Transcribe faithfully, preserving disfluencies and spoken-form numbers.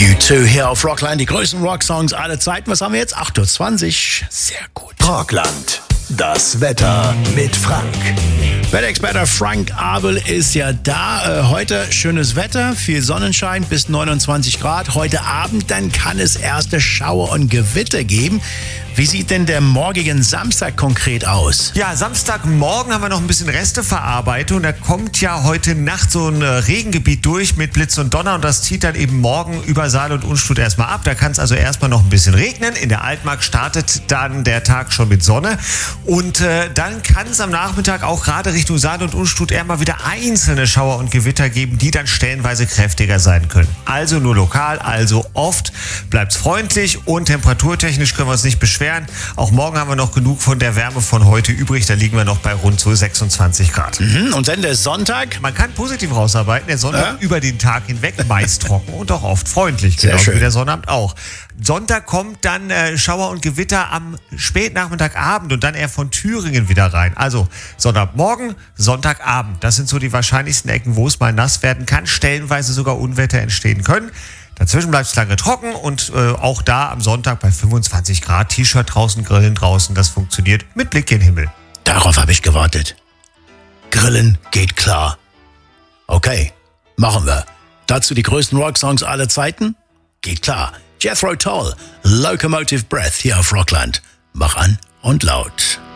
U zwei hier auf Rockland, die größten Rocksongs aller Zeiten. Was haben wir jetzt? acht Uhr zwanzig. Sehr gut. Rockland, das Wetter mit Frank. Wetterexperte Frank Abel ist ja da. Äh, heute schönes Wetter, viel Sonnenschein bis neunundzwanzig Grad. Heute Abend dann kann es erste Schauer und Gewitter geben. Wie sieht denn der morgigen Samstag konkret aus? Ja, Samstagmorgen haben wir noch ein bisschen Resteverarbeitung. Da kommt ja heute Nacht so ein Regengebiet durch mit Blitz und Donner und das zieht dann eben morgen über Saal und Unstrut erstmal ab. Da kann es also erstmal noch ein bisschen regnen. In der Altmark startet dann der Tag schon mit Sonne und äh, dann kann es am Nachmittag auch gerade Richtung Saal und Unstrut eher mal wieder einzelne Schauer und Gewitter geben, die dann stellenweise kräftiger sein können. Also nur lokal, also oft. Bleibt's freundlich und temperaturtechnisch können wir uns nicht beschweren. Auch morgen haben wir noch genug von der Wärme von heute übrig. Da liegen wir noch bei rund so sechsundzwanzig Grad. Mhm. Und dann der Sonntag? Man kann positiv rausarbeiten. Der Sonntag ja? über den Tag hinweg meist trocken und auch oft freundlich. Sehr Genau schön. wie der Sonnabend auch. Sonntag kommt dann äh, Schauer und Gewitter am Spätnachmittagabend und dann eher von Thüringen wieder rein. Also Sonntagmorgen, Sonntagabend. Das sind so die wahrscheinlichsten Ecken, wo es mal nass werden kann. Stellenweise sogar Unwetter entstehen können. Dazwischen bleibt es lange trocken und äh, auch da am Sonntag bei fünfundzwanzig Grad, T-Shirt draußen, Grillen draußen, das funktioniert mit Blick in den Himmel. Darauf habe ich gewartet. Grillen geht klar. Okay, machen wir. Dazu die größten Rocksongs aller Zeiten? Geht klar. Jethro Tull, Locomotive Breath hier auf Rockland. Mach an und laut.